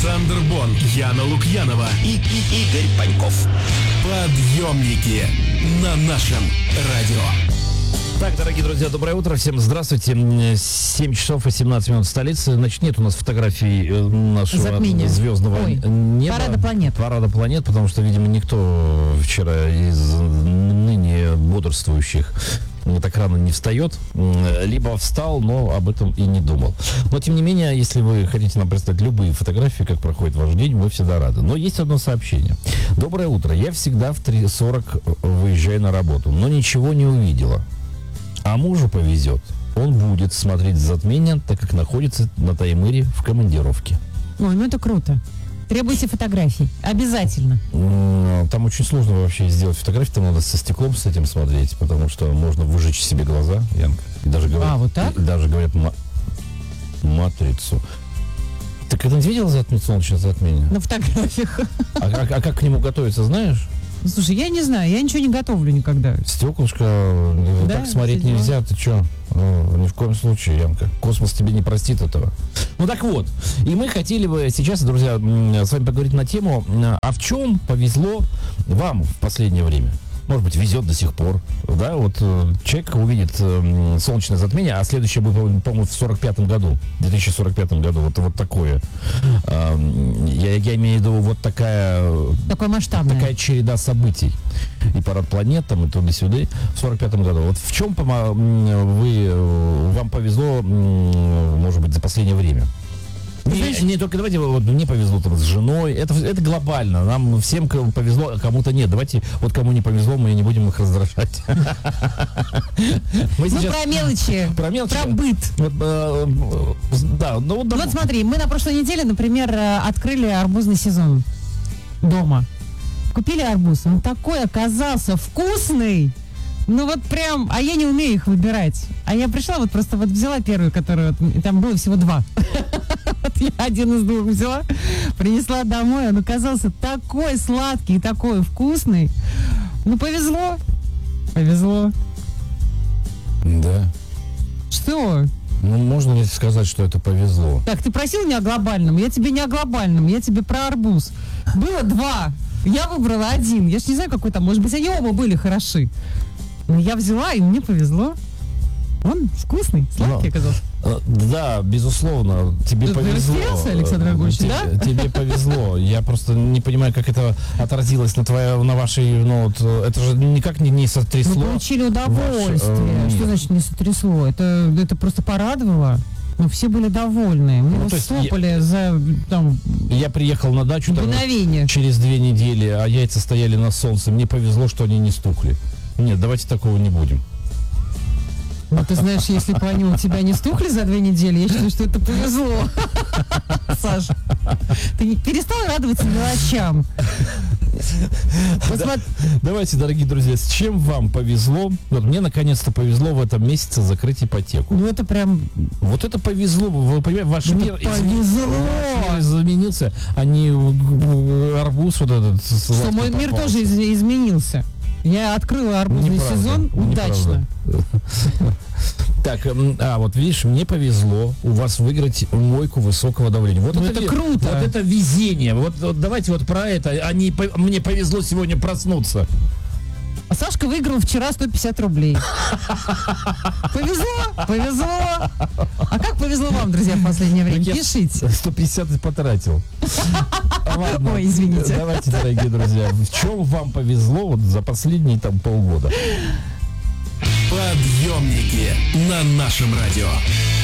Александр Бон, Яна Лукьянова и Игорь Паньков. Подъемники на нашем радио. Так, дорогие друзья, доброе утро, всем здравствуйте. 7 часов и 17 минут в столице. Значит, нет у нас фотографий нашего затмения звездного неба. Парада планет, потому что, видимо, никто вчера из ныне бодрствующих так рано не встает, либо встал, но об этом и не думал. Но, тем не менее, если вы хотите нам представить любые фотографии, как проходит ваш день, мы всегда рады. Но есть одно сообщение. Доброе утро. Я всегда в 3:40 выезжаю на работу, но ничего не увидела. А мужу повезет. Он будет смотреть затмение, так как находится на Таймыре в командировке. Ой, ну это круто. Требуйте фотографий. Обязательно. Там очень сложно вообще сделать фотографии. Там надо со стеклом с этим смотреть, потому что можно выжечь себе глаза, Янка. И даже говорят, вот так? И даже говорят матрицу. Ты когда-нибудь видел солнечное затмение? На фотографиях. А как к нему готовиться, знаешь? Слушай, я не знаю, я ничего не готовлю никогда. Стеклышко, Да, так смотреть серьезно? нельзя, ты что? Ни в коем случае, Янка. Космос тебе не простит этого. Ну так вот, и мы хотели бы сейчас, друзья, с вами поговорить на тему, а в чем повезло вам в последнее время? Может быть, везет до сих пор, да, вот человек увидит солнечное затмение, а следующее будет, по-моему, в 2045 году, вот такое. Я имею в виду вот такая Масштабное. Такая череда событий. И парад планет, там, и туда-сюда, в 45 году. Вот в чем вам повезло, может быть, за последнее время? Не только давайте, вот мне повезло там с женой, это глобально, нам всем повезло, а кому-то нет. Давайте, вот кому не повезло, мы не будем их раздражать. Про мелочи. Про быт. Да, вот смотри, мы на прошлой неделе, например, открыли арбузный сезон дома. Купили арбуз, он такой оказался вкусный. Ну вот прям, а я не умею их выбирать. А я пришла, просто взяла первую, которую, и там было всего 2. Я один из 2 взяла, принесла домой, он оказался такой сладкий, такой вкусный. Ну, повезло. Повезло. Да. Что? Ну, можно ли сказать, что это повезло? Так, ты просил меня о глобальном, я тебе не о глобальном, я тебе про арбуз. Было 2, я выбрала 1. Я ж не знаю, какой там, может быть, они оба были хороши. Но я взяла, и мне повезло. Он вкусный, сладкий оказался. Да, безусловно, тебе повезло. Ты рассмеялся, Александр Григорьевич, да? Тебе повезло. Я просто не понимаю, как это отразилось на вашей, это же никак не сотрясло. Мы получили удовольствие. Что значит не сотрясло? Это просто порадовало. Ну, все были довольны. Мы стопали за Я приехал на дачу мгновение. Через 2 недели, а яйца стояли на солнце. Мне повезло, что они не стухли. Нет, давайте такого не будем. Ну, ты знаешь, если бы они у тебя не стухли за 2 недели, я считаю, что это повезло. Саша, ты перестал радоваться мелочам. Давайте, дорогие друзья, с чем вам повезло? Вот мне наконец-то повезло в этом месяце закрыть ипотеку. Ну, это прям... Вот это повезло. Вы понимаете, ваш мир изменился, а не арбуз вот этот. Что мой мир тоже изменился. Я открыла арбузный сезон удачно. Так, вот видишь, мне повезло у вас выиграть мойку высокого давления. Вот это круто. Вот это везение. Вот давайте вот про это. Мне повезло сегодня проснуться. А Сашка выиграл вчера 150 рублей. Повезло? Повезло. А как повезло вам, друзья, в последнее время? Пишите. 150 потратил. Ладно, ой, извините. Давайте, дорогие друзья, в чем вам повезло за последние полгода? Подъемники на нашем радио.